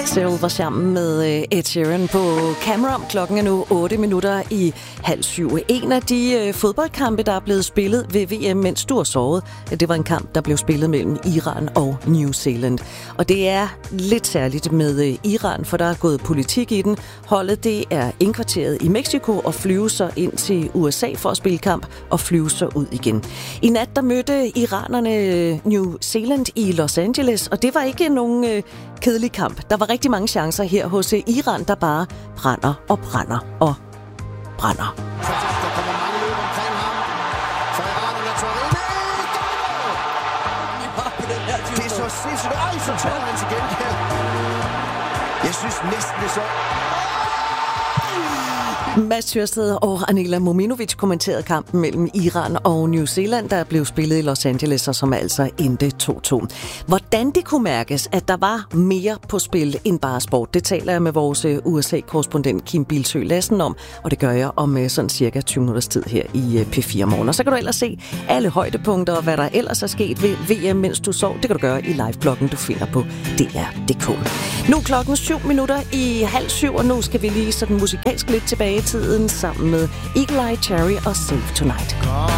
Silver sammen med Ed Sheeran på Camera. Klokken er nu 6:08. En af de fodboldkampe, der er blevet spillet ved VM, mens du har sovet, det var en kamp, der blev spillet mellem Iran og New Zealand. Og det er lidt særligt med Iran, for der er gået politik i den. Holdet det er indkvarteret i Mexico og flyver så ind til USA for at spille kamp og flyve så ud igen. I nat der mødte iranerne New Zealand i Los Angeles, og det var ikke nogen kedelig kamp. Der var rigtig mange chancer her hos Iran, der bare brænder og brænder og brænder. Der kommer mange løb omkring ham. For iranerne tror det er så sindssygt. Ej, så tør han til gengæld. Jeg synes næsten det er så. Mads Hyrsted og Anila Mominovic kommenterede kampen mellem Iran og New Zealand, der blev spillet i Los Angeles, og som altså endte 2-2. Hvordan det kunne mærkes, at der var mere på spil end bare sport, det taler jeg med vores USA-korrespondent Kim Bilsøe Lassen om, og det gør jeg om sådan cirka 20 minutters tid her i P4 Morgen. Og så kan du ellers se alle højdepunkter og hvad der ellers er sket ved VM, mens du sov. Det kan du gøre i livebloggen, du finder på DR.dk. Nu er klokken 7:07, og nu skal vi lige sådan musikalsk lidt tilbage i tiden sammen med Eagle Eye Cherry og Save Tonight.